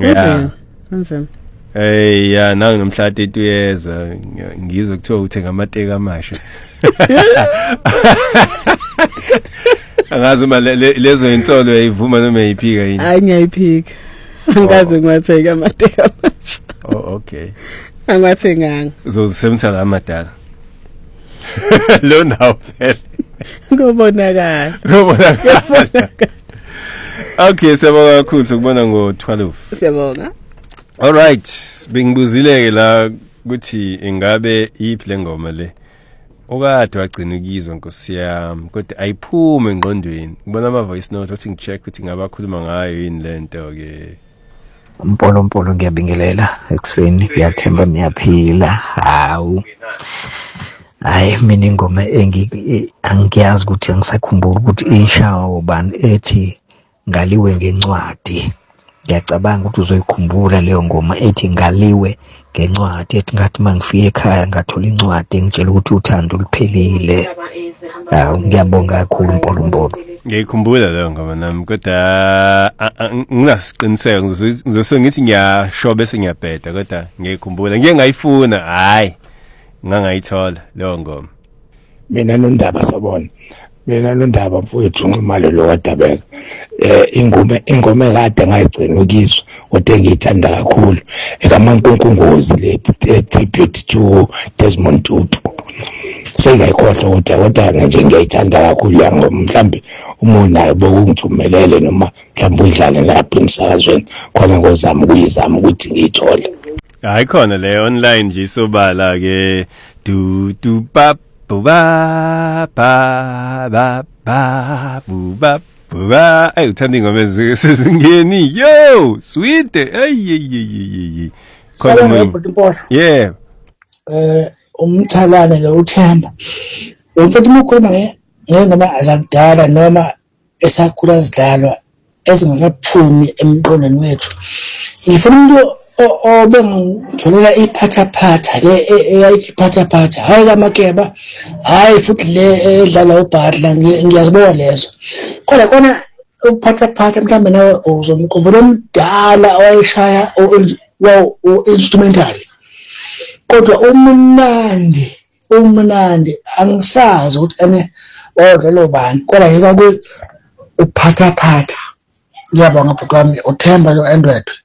Anzima. Hey ya nangu nomhla 32 years ngizwe kuthiwa uthenga amateka amasha. Angazi lezo insolo yayivuma noma yayiphika yini? Hayi ngiyayiphika. Angazi ngiwatheka amateka amasha. Oh okay. Angathenganga. Uzosebenzisa la madala. Lo nawo phela. Ngobonakala. Okay, siyabonga kakhulu sokubona ngo12. Siyabonga. All right, bengibuzile la ukuthi ingabe iphi lengoma le. Okade wagcina ukizwa Nkosi yami, kodwa ayiphume engqondweni. Ngibona ama voice note wathi ngicheck ukuthi ngabakhuluma ngayo yini lento ke. Mpolo ngiyabingelela ekseni, ngiyathemba niyaphila. Hawu. Hayi mina ingoma angiyazi ukuthi angisakhumbula ukuthi ishawa ubani ethi ngaliwe ngencwadi. Ngiyacabanga ukuthi uzoyikhumbula leyo ngoma ethi ngaliwe ngencwadi, ethi ngathi mangifike ekhaya ngathola incwadi engitshela ukuthi uthando luphelile. Ngiyabonga kakhulu Mpolo. Ngiyikhumbula leyo ngoma nami, kodwa nginasiqiniseko ngizose ngithi ngiyasho bese ngiyabheda, kodwa ngiyikhumbula. Ngike ngayifuna, hayi ngangayithola leyo ngoma. Mina noNdaba sabona. Mina noNdaba mfowethu Nxumalo lo waDabeka. Ingoma ekade ngayigcina ukizwa kodwa ngiyithanda kakhulu. EkaMaNkunkungozi le tribute to Desmond Tutu. Sengayikhohlwa kodwa nje ngiyayithanda kakhulu ya ngoma. Mhlambe umuntu bokungithumelele noma mhlambe udlale lapha emsakazweni khona ngozama ukuyizama ukuthi ngiyithole. Hayi khona le online nje sobala ke du pap ba ba ba ba ba ba ay uthanda ingoma sezingeni yo sweet ay khona yeah umthalane lo uThemba mfethu ukukhuluma ngengoma azakudala noma esakhula zidlalwa ezingakaphumi emqondweni wethu. Ngifuna umuntu obengitholela iphathaphatha le eyayiphathaphatha, hayi kaMakeba, hayi futhi le edlala uBhadla, ngiyazibona lezo. Kodwa khona uphathaphatha mhlambe nawe uzomkhumbula omdala owayeshaya instrumental. Kodwa umnandi angisazi ukuthi wadlala ubani, kodwa yika uphathaphatha. Ngiyabonga bhuti wami uThemba lo Android.